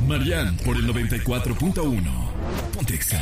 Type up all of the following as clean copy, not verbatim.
Marian por el 94.1. Ponte Exa.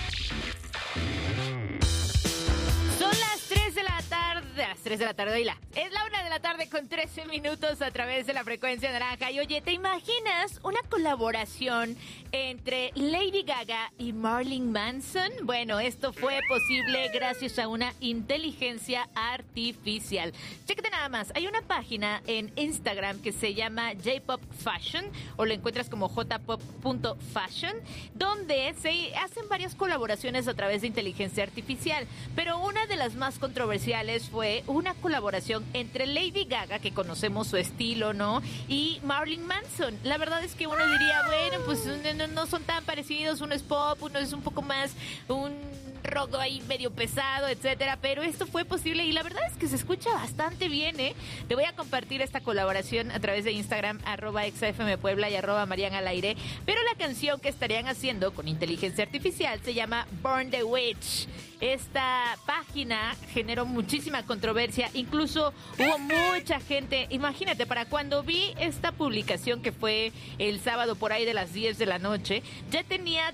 Son las 3 de la tarde, oíla. Es la 1 de la tarde con 13 minutos a través de la frecuencia naranja. Y oye, ¿te imaginas una colaboración entre Lady Gaga y Marilyn Manson? Bueno, esto fue posible gracias a una inteligencia artificial. Chécate nada más, hay una página en Instagram que se llama J-Pop Fashion, o lo encuentras como jpop.fashion, donde se hacen varias colaboraciones a través de inteligencia artificial. Pero una de las más controversiales fue una colaboración entre Lady Gaga, que conocemos su estilo, ¿no?, y Marilyn Manson. La verdad es que uno diría, bueno, pues no son tan parecidos, uno es pop, uno es un poco más un rock ahí medio pesado, etcétera, pero esto fue posible y la verdad es que se escucha bastante bien, ¿eh? Te voy a compartir esta colaboración a través de Instagram, @exafmpuebla y @marianalaire, pero la canción que estarían haciendo con inteligencia artificial se llama Burn the Witch. Esta página generó muchísima controversia, incluso hubo mucha gente, imagínate, para cuando vi esta publicación que fue el sábado por ahí de las 10 de la noche, ya tenía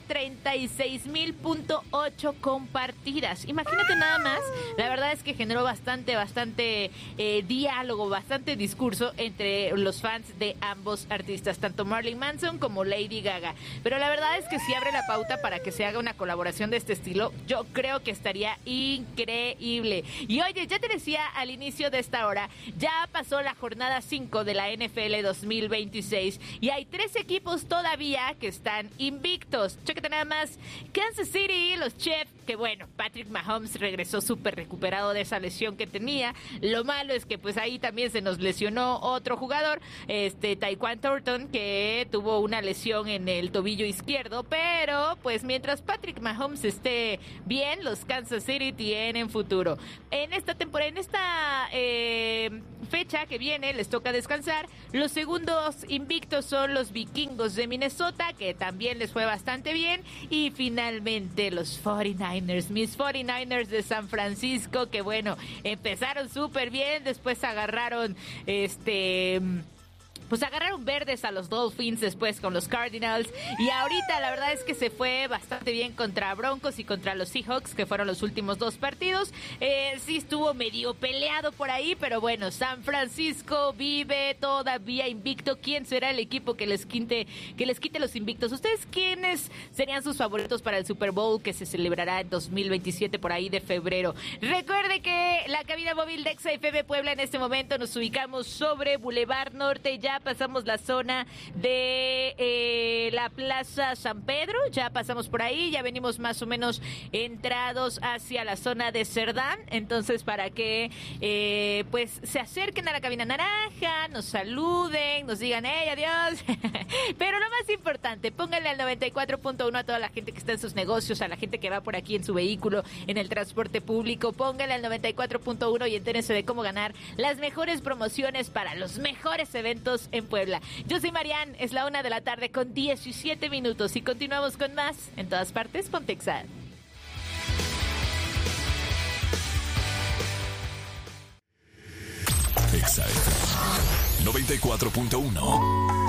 36,000.8 compartidas. Imagínate nada más, la verdad es que generó bastante diálogo, bastante discurso entre los fans de ambos artistas, tanto Marilyn Manson como Lady Gaga. Pero la verdad es que si abre la pauta para que se haga una colaboración de este estilo, yo creo que estaría increíble. Y oye, ya te decía al inicio de esta hora, ya pasó la jornada 5 de la NFL 2026 y hay 3 equipos todavía que están invictos. Chécate nada más, Kansas City, los Chiefs, que bueno, Patrick Mahomes regresó súper recuperado de esa lesión que tenía. Lo malo es que pues ahí también se nos lesionó otro jugador, Tyquan Thornton, que tuvo una lesión en el tobillo izquierdo, pero pues mientras Patrick Mahomes esté bien, los Kansas City tienen futuro. En esta temporada, en esta fecha que viene, les toca descansar. Los segundos invictos son los Vikingos de Minnesota, que también les fue bastante bien. Y finalmente los 49ers, mis 49ers de San Francisco, que bueno, empezaron súper bien, después agarraron pues agarraron verdes a los Dolphins, después con los Cardinals, y ahorita la verdad es que se fue bastante bien contra Broncos y contra los Seahawks, que fueron los últimos 2 partidos. Sí estuvo medio peleado por ahí, pero bueno, San Francisco vive todavía invicto. ¿Quién será el equipo que les quite los invictos? ¿Ustedes quiénes serían sus favoritos para el Super Bowl que se celebrará en 2027 por ahí de febrero? Recuerde que la cabina móvil de Exa FM Puebla, en este momento nos ubicamos sobre Boulevard Norte. Ya pasamos la zona de la Plaza San Pedro, ya pasamos por ahí, ya venimos más o menos entrados hacia la zona de Cerdán. Entonces, para que pues se acerquen a la cabina naranja, nos saluden, nos digan adiós. Pero lo más importante, pónganle al 94.1 a toda la gente que está en sus negocios, a la gente que va por aquí en su vehículo, en el transporte público. Pónganle al 94.1 y entérense de cómo ganar las mejores promociones para los mejores eventos en Puebla. Yo soy Marian, es la 1 de la tarde con 17 minutos y continuamos con más en todas partes. Ponte Exa. Exa FM 94.1.